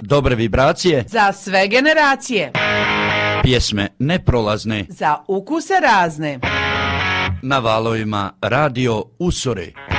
Dobre vibracije za sve generacije. Pjesme neprolazne za ukuse razne. Na valovima Radio Usore.